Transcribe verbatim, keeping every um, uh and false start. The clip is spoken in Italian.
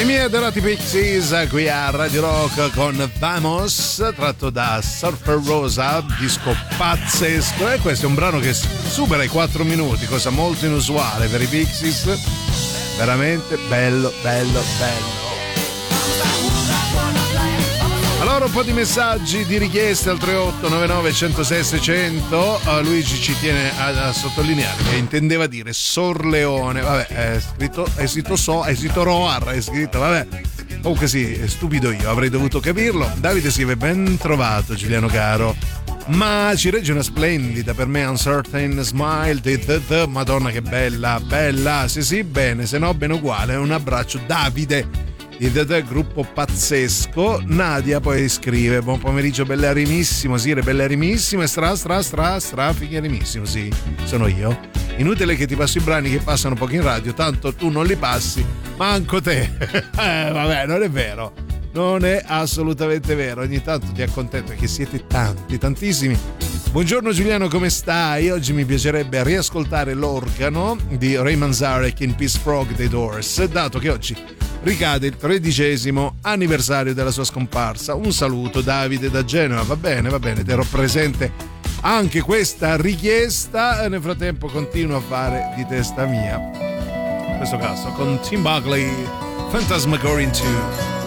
I miei adorati Pixies qui a Radio Rock con Vamos, tratto da Surfer Rosa, disco pazzesco, e questo è un brano che supera i quattro minuti, cosa molto inusuale per i Pixies, veramente bello, bello, bello. Allora, un po' di messaggi, di richieste al tre otto nove nove uno zero sei sei zero zero. uh, Luigi ci tiene a, a sottolineare che intendeva dire Sorleone, vabbè, è scritto esito so, esito roar, è scritto, vabbè. Comunque sì, è stupido io, avrei dovuto capirlo. Davide scrive: ben trovato Giuliano caro, ma ci regge una splendida, per me Uncertain Smile di The The. Madonna che bella, bella, sì sì, bene, se no bene uguale. Un abbraccio Davide, il The The, gruppo pazzesco. Nadia poi scrive: buon pomeriggio bellerimissimo, sì, bellerimissimo e stra stra stra stra figherimissimo, sì, sono io. Inutile che ti passo i brani che passano poco in radio, tanto tu non li passi, manco te. eh, vabbè, non è vero, non è assolutamente vero, ogni tanto ti accontento che siete tanti, tantissimi. Buongiorno Giuliano, come stai? Oggi mi piacerebbe riascoltare l'organo di Ray Manzarek in Peace Frog dei Doors, dato che oggi ricade il tredicesimo anniversario della sua scomparsa. Un saluto Davide da Genova. Va bene, va bene, terrò presente anche questa richiesta. Nel frattempo continuo a fare di testa mia, in questo caso con Tim Buckley, Phantasmagoria due.